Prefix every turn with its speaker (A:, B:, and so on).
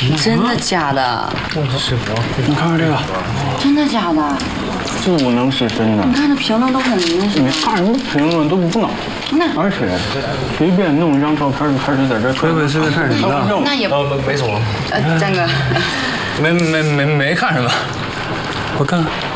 A: 真的假的？
B: 是我，你看看这个，
A: 真的假的？
B: 不能是真的。
A: 你看这评论都很那什么。
B: 你看什么评论都不脑。而且随便弄一张照片就开始在这
C: 随便看什么的？
A: 那也
C: 没什么。
A: 詹哥，
C: 没看什么。我看看。